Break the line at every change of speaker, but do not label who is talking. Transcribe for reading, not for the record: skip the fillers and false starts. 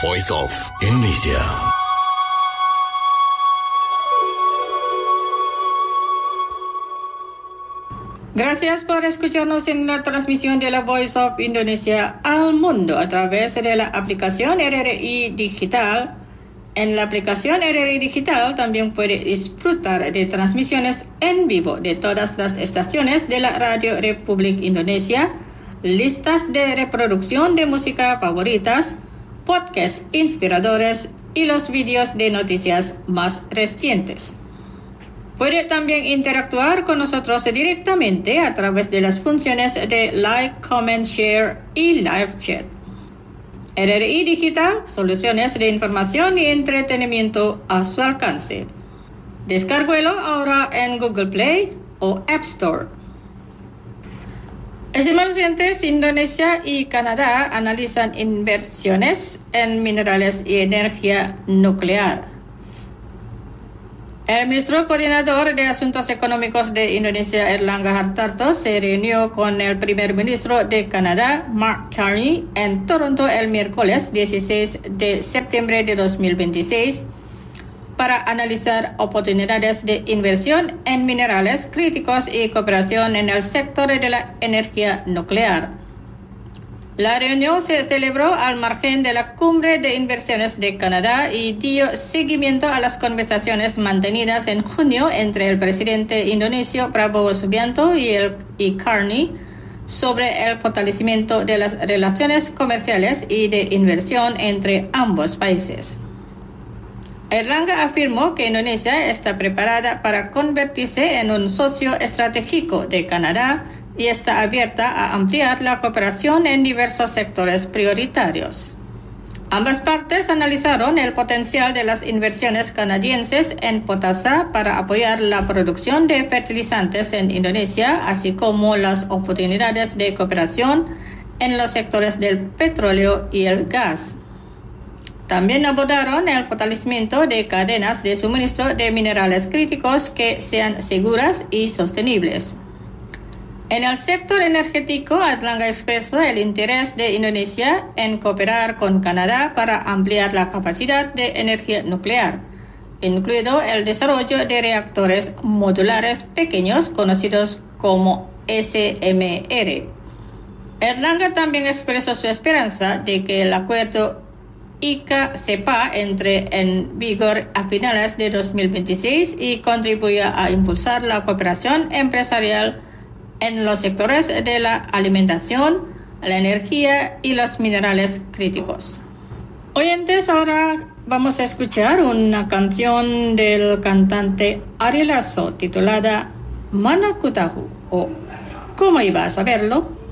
Voice of Indonesia.
Gracias por escucharnos en la transmisión de la Voice of Indonesia al mundo a través de la aplicación RRI Digital. En la aplicación RRI Digital también puede disfrutar de transmisiones en vivo de todas las estaciones de la Radio Republik Indonesia, listas de reproducción de música favoritas, podcasts inspiradores y los vídeos de noticias más recientes. Puede también interactuar con nosotros directamente a través de las funciones de Like, Comment, Share y Live Chat. RRI Digital, soluciones de información y entretenimiento a su alcance. Descárguelo ahora en Google Play o App Store. Estimados oyentes, Indonesia y Canadá analizan inversiones en minerales y energía nuclear. El ministro coordinador de Asuntos Económicos de Indonesia, Airlangga Hartarto, se reunió con el primer ministro de Canadá, Mark Carney, en Toronto el miércoles 16 de septiembre de 2026 para analizar oportunidades de inversión en minerales críticos y cooperación en el sector de la energía nuclear. La reunión se celebró al margen de la Cumbre de Inversiones de Canadá y dio seguimiento a las conversaciones mantenidas en junio entre el presidente indonesio Prabowo Subianto y Carney sobre el fortalecimiento de las relaciones comerciales y de inversión entre ambos países. Airlangga afirmó que Indonesia está preparada para convertirse en un socio estratégico de Canadá y está abierta a ampliar la cooperación en diversos sectores prioritarios. Ambas partes analizaron el potencial de las inversiones canadienses en potasa para apoyar la producción de fertilizantes en Indonesia, así como las oportunidades de cooperación en los sectores del petróleo y el gas. También abordaron el fortalecimiento de cadenas de suministro de minerales críticos que sean seguras y sostenibles. En el sector energético, Airlangga expresó el interés de Indonesia en cooperar con Canadá para ampliar la capacidad de energía nuclear, incluido el desarrollo de reactores modulares pequeños conocidos como SMR. Airlangga también expresó su esperanza de que el acuerdo ICA-CEPA entre en vigor a finales de 2026 y contribuya a impulsar la cooperación empresarial en los sectores de la alimentación, la energía y los minerales críticos. Oyentes, ahora vamos a escuchar una canción del cantante Ari Lasso titulada Mana Ku Tahu o ¿Cómo iba a saberlo?